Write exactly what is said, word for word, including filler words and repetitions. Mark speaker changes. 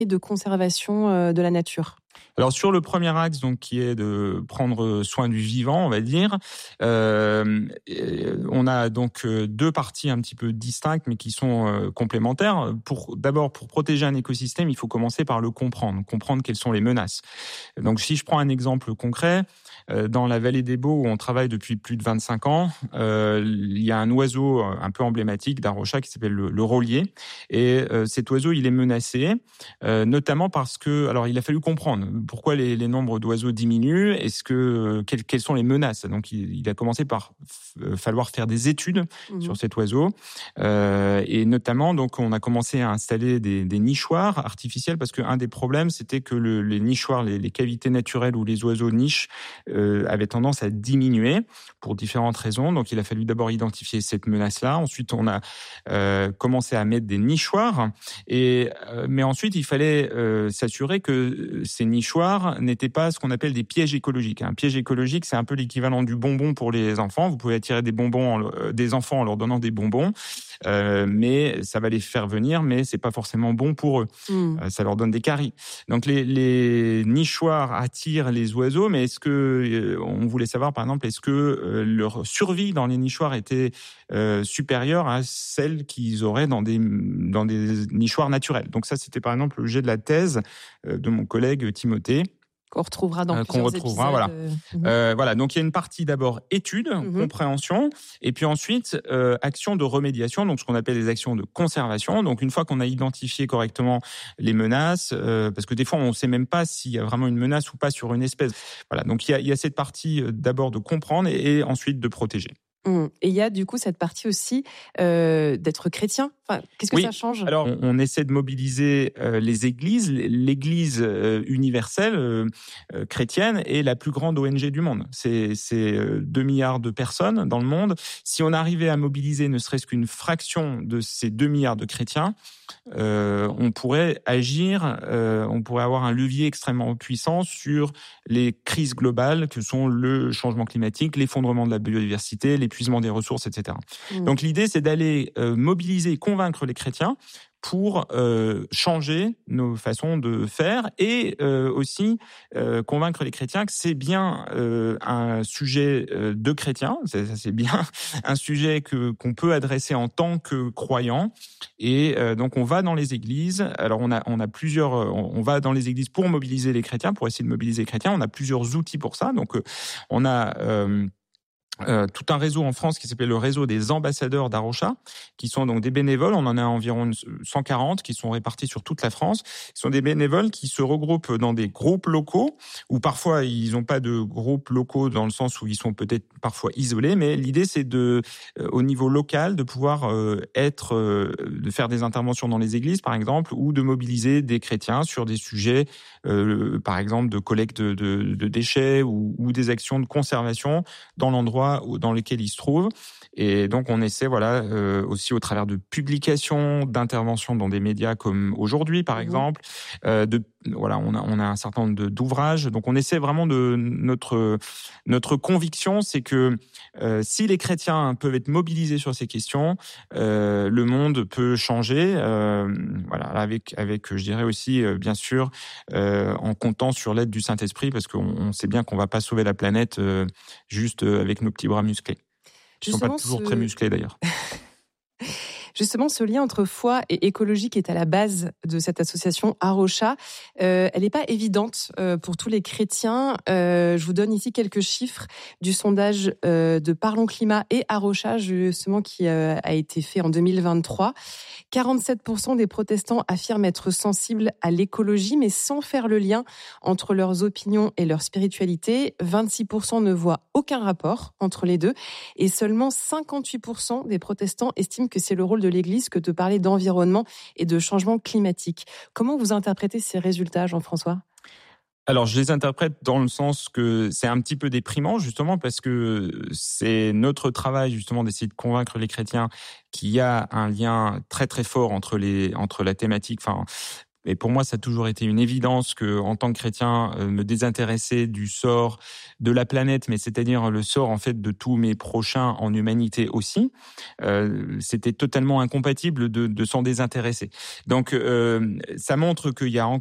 Speaker 1: de conservation de la nature?
Speaker 2: Alors sur le premier axe, donc qui est de prendre soin du vivant, on va dire, euh, on a donc deux parties un petit peu distinctes, mais qui sont euh, complémentaires. Pour d'abord, pour protéger un écosystème, il faut commencer par le comprendre, comprendre quelles sont les menaces. Donc si je prends un exemple concret, euh, dans la vallée des Baux où on travaille depuis plus de vingt-cinq ans, euh, il y a un oiseau un peu emblématique d'Arocha qui s'appelle le, le rôlier, et euh, cet oiseau il est menacé, euh, notamment parce que, alors il a fallu comprendre pourquoi les, les nombres d'oiseaux diminuent, est-ce que quelles, quelles sont les menaces. Donc il, il a commencé par f- falloir faire des études mmh. sur cet oiseau, euh, et notamment donc on a commencé à installer des, des nichoirs artificiels, parce qu'un des problèmes c'était que le, les nichoirs, les, les cavités naturelles où les oiseaux nichent euh, avaient tendance à diminuer pour différentes raisons. Donc il a fallu d'abord identifier cette menace-là. Ensuite on a euh, commencé à mettre des nichoirs, et euh, mais ensuite il fallait euh, s'assurer que ces nichoirs n'étaient pas ce qu'on appelle des pièges écologiques. Un piège écologique, c'est un peu l'équivalent du bonbon pour les enfants. Vous pouvez attirer des bonbons, en, euh, des enfants en leur donnant des bonbons, euh, mais ça va les faire venir, mais c'est pas forcément bon pour eux. Mmh. Euh, ça leur donne des caries. Donc les, les nichoirs attirent les oiseaux, mais est-ce que euh, on voulait savoir par exemple, est-ce que euh, leur survie dans les nichoirs était euh, supérieure à celle qu'ils auraient dans des dans des nichoirs naturels. Donc ça, c'était par exemple l'objet de la thèse euh, de mon collègue Timothée.
Speaker 1: Qu'on retrouvera dans
Speaker 2: euh,
Speaker 1: plusieurs
Speaker 2: qu'on retrouvera,
Speaker 1: épisodes.
Speaker 2: Voilà.
Speaker 1: Euh,
Speaker 2: mmh. euh, voilà. Donc il y a une partie d'abord étude, mmh. compréhension, et puis ensuite euh, action de remédiation, donc ce qu'on appelle les actions de conservation. Donc une fois qu'on a identifié correctement les menaces, euh, parce que des fois on ne sait même pas s'il y a vraiment une menace ou pas sur une espèce. Voilà. Donc il y a, il y a cette partie euh, d'abord de comprendre et, et ensuite de protéger.
Speaker 1: Mmh. Et il y a du coup cette partie aussi euh, d'être chrétien. Enfin, qu'est-ce que
Speaker 2: oui.
Speaker 1: ça change ?
Speaker 2: Alors, on, on essaie de mobiliser euh, les églises. L'Église euh, universelle euh, euh, chrétienne est la plus grande O N G du monde. C'est, c'est euh, deux milliards de personnes dans le monde. Si on arrivait à mobiliser ne serait-ce qu'une fraction de ces deux milliards de chrétiens, euh, on pourrait agir, euh, on pourrait avoir un levier extrêmement puissant sur les crises globales que sont le changement climatique, l'effondrement de la biodiversité, l'épuisement des ressources, et cetera. Mmh. Donc l'idée, c'est d'aller euh, mobiliser, convaincre les chrétiens pour euh, changer nos façons de faire, et euh, aussi euh, convaincre les chrétiens que c'est bien euh, un sujet euh, de chrétiens, c'est, c'est bien un sujet que qu'on peut adresser en tant que croyant. Et euh, donc on va dans les églises. Alors on a on a plusieurs, on, on va dans les églises pour mobiliser les chrétiens, pour essayer de mobiliser les chrétiens. On a plusieurs outils pour ça. Donc euh, on a euh, Euh, tout un réseau en France qui s'appelle le réseau des ambassadeurs d'Arocha, qui sont donc des bénévoles. On en a environ cent quarante qui sont répartis sur toute la France. Ce sont des bénévoles qui se regroupent dans des groupes locaux, ou parfois ils n'ont pas de groupes locaux dans le sens où ils sont peut-être parfois isolés, mais l'idée c'est de, euh, au niveau local, de pouvoir euh, être, euh, de faire des interventions dans les églises par exemple, ou de mobiliser des chrétiens sur des sujets, euh, par exemple de collecte de, de, de déchets, ou, ou des actions de conservation dans l'endroit dans lesquels ils se trouvent. Et donc on essaie, voilà, euh, aussi au travers de publications, d'interventions dans des médias comme Aujourd'hui par mmh. exemple, euh, de voilà, on a on a un certain nombre de, d'ouvrages. Donc on essaie vraiment de notre notre conviction, c'est que euh, si les chrétiens peuvent être mobilisés sur ces questions, euh, le monde peut changer. Euh, voilà, avec avec je dirais aussi euh, bien sûr euh, en comptant sur l'aide du Saint-Esprit, parce qu'on on sait bien qu'on va pas sauver la planète euh, juste avec nos petits bras musclés. Ils ne sont pas toujours ce... très musclés d'ailleurs.
Speaker 1: Justement, ce lien entre foi et écologie qui est à la base de cette association Arocha, euh, elle n'est pas évidente euh, pour tous les chrétiens. Euh, je vous donne ici quelques chiffres du sondage euh, de Parlons Climat et Arocha, justement, qui euh, a été fait en deux mille vingt-trois. quarante-sept pour cent des protestants affirment être sensibles à l'écologie, mais sans faire le lien entre leurs opinions et leur spiritualité. vingt-six pour cent ne voient aucun rapport entre les deux. Et seulement cinquante-huit pour cent des protestants estiment que c'est le rôle de l'Église que de parler d'environnement et de changement climatique. Comment vous interprétez ces résultats, Jean-François ?
Speaker 2: Alors, je les interprète dans le sens que c'est un petit peu déprimant, justement, parce que c'est notre travail, justement, d'essayer de convaincre les chrétiens qu'il y a un lien très, très fort entre les, entre la thématique, enfin, Et pour moi, ça a toujours été une évidence que, en tant que chrétien, euh, me désintéresser du sort de la planète, mais c'est-à-dire le sort en fait de tous mes prochains en humanité aussi, euh, c'était totalement incompatible de, de s'en désintéresser. Donc, euh, ça montre qu'il y a